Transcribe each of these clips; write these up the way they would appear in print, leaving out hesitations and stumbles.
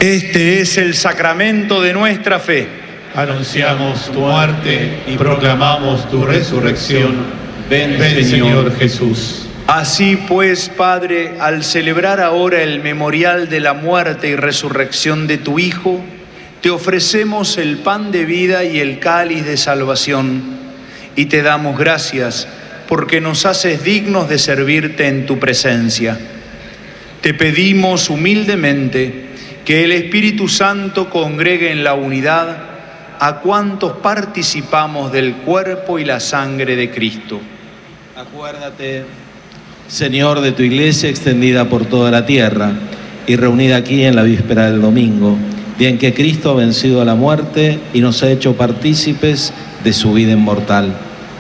Este es el sacramento de nuestra fe. Anunciamos tu muerte y proclamamos tu resurrección. Ven, Señor Jesús. Así pues, Padre, al celebrar ahora el memorial de la muerte y resurrección de tu Hijo, te ofrecemos el pan de vida y el cáliz de salvación, y te damos gracias porque nos haces dignos de servirte en tu presencia. Te pedimos humildemente que el Espíritu Santo congregue en la unidad a cuantos participamos del cuerpo y la sangre de Cristo. Acuérdate, Señor, de tu iglesia extendida por toda la tierra y reunida aquí en la víspera del domingo, día en que Cristo ha vencido a la muerte y nos ha hecho partícipes de su vida inmortal.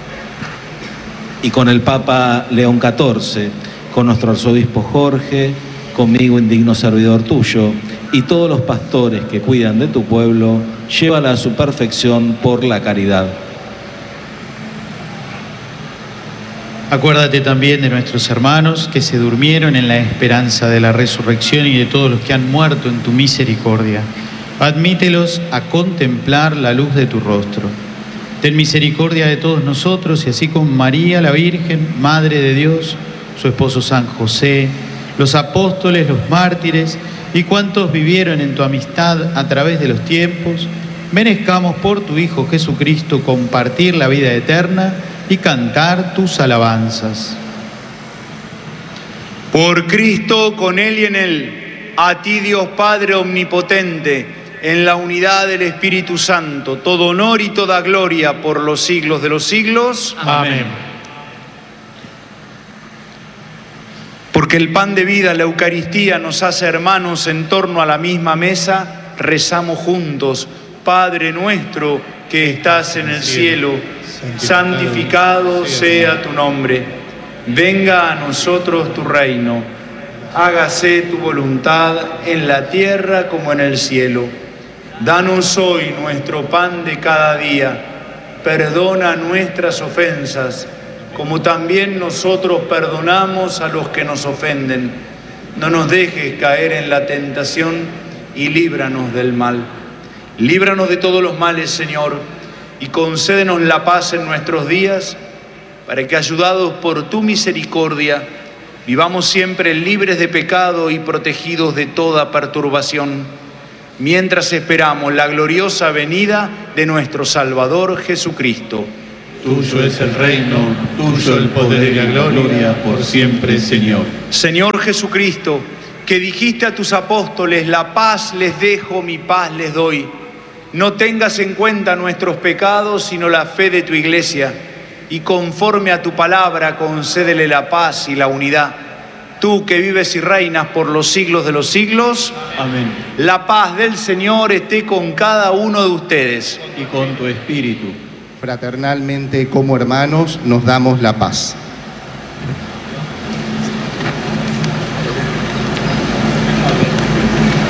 Y con el Papa León XIV, con nuestro arzobispo Jorge, conmigo, indigno servidor tuyo, y todos los pastores que cuidan de tu pueblo, llévala a su perfección por la caridad. Acuérdate también de nuestros hermanos que se durmieron en la esperanza de la resurrección y de todos los que han muerto en tu misericordia. Admítelos a contemplar la luz de tu rostro. Ten misericordia de todos nosotros y así con María, la Virgen, Madre de Dios, su esposo San José, los apóstoles, los mártires y cuantos vivieron en tu amistad a través de los tiempos, merezcamos por tu Hijo Jesucristo compartir la vida eterna y cantar tus alabanzas. Por Cristo, con Él y en Él, a ti Dios Padre Omnipotente, en la unidad del Espíritu Santo, todo honor y toda gloria por los siglos de los siglos. Amén. Porque el pan de vida, la Eucaristía, nos hace hermanos en torno a la misma mesa, rezamos juntos: Padre nuestro que estás en el cielo, santificado sea tu nombre. Venga a nosotros tu reino. Hágase tu voluntad en la tierra como en el cielo. Danos hoy nuestro pan de cada día. Perdona nuestras ofensas, como también nosotros perdonamos a los que nos ofenden. No nos dejes caer en la tentación y líbranos del mal. Líbranos de todos los males, Señor, y concédenos la paz en nuestros días, para que, ayudados por tu misericordia, vivamos siempre libres de pecado y protegidos de toda perturbación, mientras esperamos la gloriosa venida de nuestro Salvador Jesucristo. Tuyo es el reino, tuyo el poder y la gloria, por siempre, Señor. Señor Jesucristo, que dijiste a tus apóstoles: la paz les dejo, mi paz les doy. No tengas en cuenta nuestros pecados, sino la fe de tu iglesia, y conforme a tu palabra concédele la paz y la unidad. Tú que vives y reinas por los siglos de los siglos. Amén. La paz del Señor esté con cada uno de ustedes. Y con tu espíritu. Fraternalmente, como hermanos, nos damos la paz.